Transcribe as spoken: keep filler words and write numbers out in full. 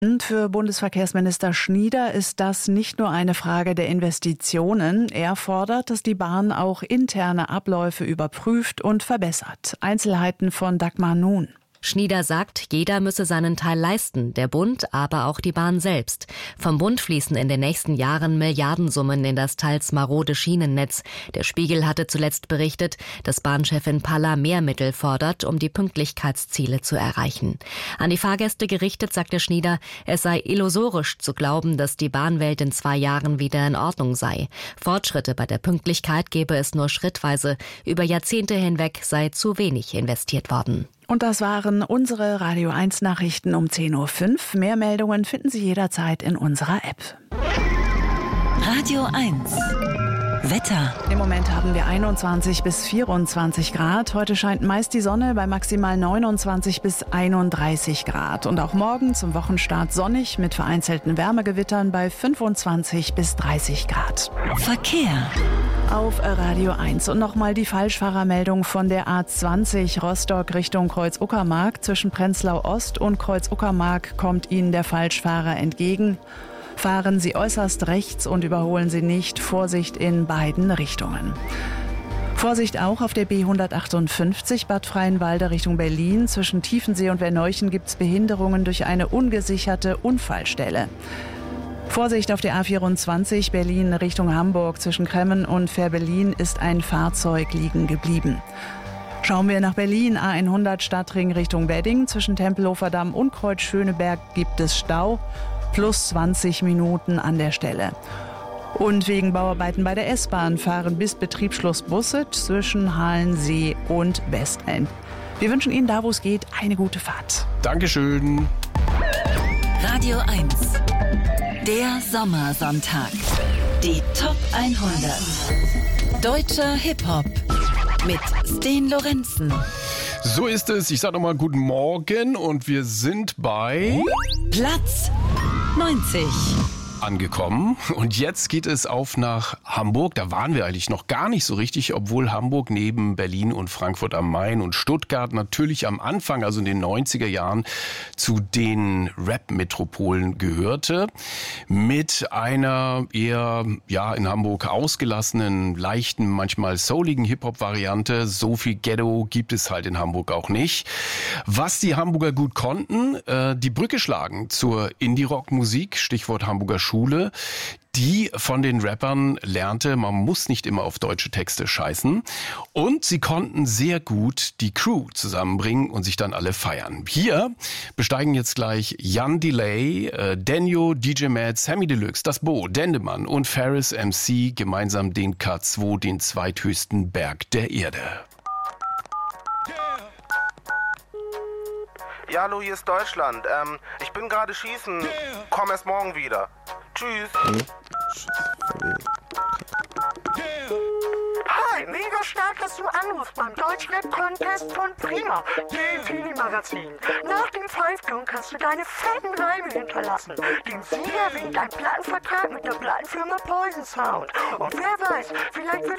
Für Bundesverkehrsminister Schnieder ist das nicht nur eine Frage der Investitionen. Er fordert, dass die Bahn auch interne Abläufe überprüft und verbessert. Einzelheiten von Dagmar Nun. Schnieder sagt, jeder müsse seinen Teil leisten, der Bund, aber auch die Bahn selbst. Vom Bund fließen in den nächsten Jahren Milliardensummen in das teils marode Schienennetz. Der Spiegel hatte zuletzt berichtet, dass Bahnchefin Palla mehr Mittel fordert, um die Pünktlichkeitsziele zu erreichen. An die Fahrgäste gerichtet sagte Schnieder, es sei illusorisch zu glauben, dass die Bahnwelt in zwei Jahren wieder in Ordnung sei. Fortschritte bei der Pünktlichkeit gebe es nur schrittweise. Über Jahrzehnte hinweg sei zu wenig investiert worden. Und das waren unsere Radio eins Nachrichten um zehn Uhr fünf. Mehr Meldungen finden Sie jederzeit in unserer App. Radio eins. Wetter. Im Moment haben wir einundzwanzig bis vierundzwanzig Grad. Heute scheint meist die Sonne bei maximal neunundzwanzig bis einunddreißig Grad. Und auch morgen zum Wochenstart sonnig mit vereinzelten Wärmegewittern bei fünfundzwanzig bis dreißig Grad. Verkehr. Auf Radio eins und nochmal die Falschfahrermeldung von der A zwanzig Rostock Richtung Kreuz-Uckermark. Zwischen Prenzlau Ost und Kreuz-Uckermark kommt Ihnen der Falschfahrer entgegen. Fahren Sie äußerst rechts und überholen Sie nicht. Vorsicht in beiden Richtungen. Vorsicht auch auf der B hundertachtundfünfzig Bad Freienwalde Richtung Berlin. Zwischen Tiefensee und Verneuchen gibt es Behinderungen durch eine ungesicherte Unfallstelle. Vorsicht auf der A vierundzwanzig Berlin Richtung Hamburg. Zwischen Kremmen und Fehrbellin ist ein Fahrzeug liegen geblieben. Schauen wir nach Berlin, A hundert Stadtring Richtung Wedding. Zwischen Tempelhofer Damm und Kreuz-Schöneberg gibt es Stau. Plus zwanzig Minuten an der Stelle. Und wegen Bauarbeiten bei der S-Bahn fahren bis Betriebsschluss Busse zwischen Halensee und Westend. Wir wünschen Ihnen da, wo es geht, eine gute Fahrt. Dankeschön. Radio eins. Der Sommersonntag. Die Top hundert. Deutscher Hip-Hop. Mit Sten Lorenzen. So ist es. Ich sage nochmal guten Morgen und wir sind bei Platz neunzig. angekommen. Und jetzt geht es auf nach Hamburg. Da waren wir eigentlich noch gar nicht so richtig, obwohl Hamburg neben Berlin und Frankfurt am Main und Stuttgart natürlich am Anfang, also in den neunziger Jahren, zu den Rap-Metropolen gehörte. Mit einer eher ja in Hamburg ausgelassenen, leichten, manchmal souligen Hip-Hop-Variante. So viel Ghetto gibt es halt in Hamburg auch nicht. Was die Hamburger gut konnten, äh, die Brücke schlagen zur Indie-Rock-Musik, Stichwort Hamburger Schule, die von den Rappern lernte, man muss nicht immer auf deutsche Texte scheißen. Und sie konnten sehr gut die Crew zusammenbringen und sich dann alle feiern. Hier besteigen jetzt gleich Jan Delay, äh, Denyo, D J Mad, Sammy Deluxe, Das Bo, Dendemann und Ferris M C gemeinsam den K zwei, den zweithöchsten Berg der Erde. Ja, hallo, hier ist Deutschland. Ähm, ich bin gerade schießen. Komm erst morgen wieder. Tschüss. Hi, mega stark, dass du anrufst beim Deutschrap-Contest von Prima, dem Teenie-Magazin. Nach dem Pfeifton kannst du deine fetten Reime hinterlassen. Dem Sieger winkt ein Plattenvertrag mit der Plattenfirma Poison Sound. Und wer weiß, vielleicht wird